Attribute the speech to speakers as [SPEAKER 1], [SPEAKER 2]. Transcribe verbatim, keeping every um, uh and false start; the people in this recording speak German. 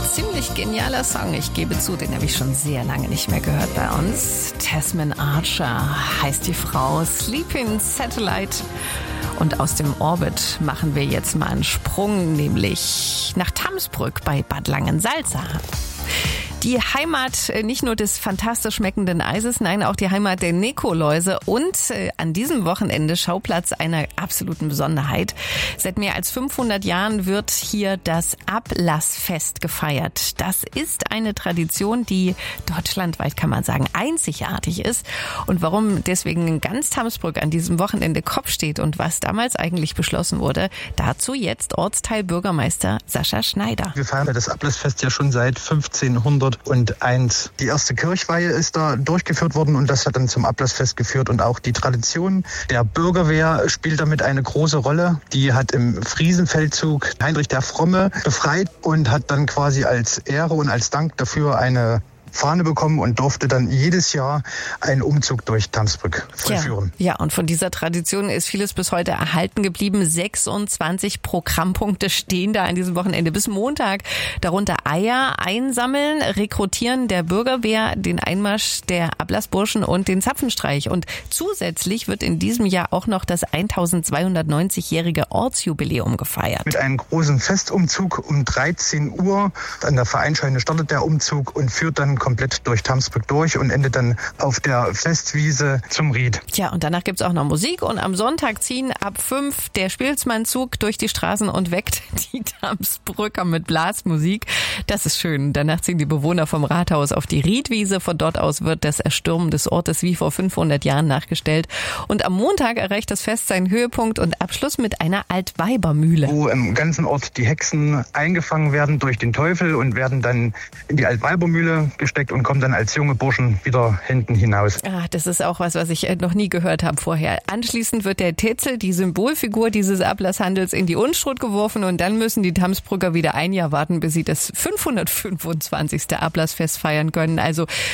[SPEAKER 1] ziemlich genialer Song. Ich gebe zu, den habe ich schon sehr lange nicht mehr gehört bei uns. Tasman Archer heißt die Frau. Sleeping Satellite. Und aus dem Orbit machen wir jetzt mal einen Sprung, nämlich nach Tamsbrück bei Bad Langensalza. Die Heimat nicht nur des fantastisch schmeckenden Eises, nein, auch die Heimat der Nikoläuse und äh, an diesem Wochenende Schauplatz einer absoluten Besonderheit. Seit mehr als fünfhundert Jahren wird hier das Ablassfest gefeiert. Das ist eine Tradition, die deutschlandweit, kann man sagen, einzigartig ist. Und warum deswegen ganz Tamsbrück an diesem Wochenende Kopf steht und was damals eigentlich beschlossen wurde, dazu jetzt Ortsteilbürgermeister Sascha Schneider.
[SPEAKER 2] Wir feiern das Ablassfest ja schon seit fünfzehnhunderteins. Die erste Kirchweihe ist da durchgeführt worden und das hat dann zum Ablassfest geführt. Und auch die Tradition der Bürgerwehr spielt damit eine große Rolle. Die hat im Friesenfeldzug Heinrich der Fromme befreit und hat dann quasi als Ehre und als Dank dafür eine Fahne bekommen und durfte dann jedes Jahr einen Umzug durch Tamsbrück vollführen.
[SPEAKER 1] Ja, ja, und von dieser Tradition ist vieles bis heute erhalten geblieben. sechsundzwanzig Programmpunkte stehen da an diesem Wochenende bis Montag. Darunter Eier einsammeln, Rekrutieren der Bürgerwehr, den Einmarsch der Ablassburschen und den Zapfenstreich. Und zusätzlich wird in diesem Jahr auch noch das eintausendzweihundertneunzig-jährige Ortsjubiläum gefeiert.
[SPEAKER 2] Mit einem großen Festumzug um dreizehn Uhr. An der Vereinsscheune startet der Umzug und führt dann komplett durch Tamsbrück durch und endet dann auf der Festwiese zum Ried.
[SPEAKER 1] Tja, und danach gibt's auch noch Musik und am Sonntag ziehen ab fünf der Spielsmannzug durch die Straßen und weckt die Tamsbrücker mit Blasmusik. Das ist schön. Danach ziehen die Bewohner vom Rathaus auf die Riedwiese. Von dort aus wird das Erstürmen des Ortes wie vor fünfhundert Jahren nachgestellt. Und am Montag erreicht das Fest seinen Höhepunkt und Abschluss mit einer Altweibermühle.
[SPEAKER 2] Wo im ganzen Ort die Hexen eingefangen werden durch den Teufel und werden dann in die Altweibermühle gesteckt und kommen dann als junge Burschen wieder hinten hinaus.
[SPEAKER 1] Ah, das ist auch was, was ich noch nie gehört habe vorher. Anschließend wird der Tetzel, die Symbolfigur dieses Ablasshandels, in die Unstrut geworfen und dann müssen die Tamsbrücker wieder ein Jahr warten, bis sie das fünfhundertfünfundzwanzigste Ablassfest feiern können. Also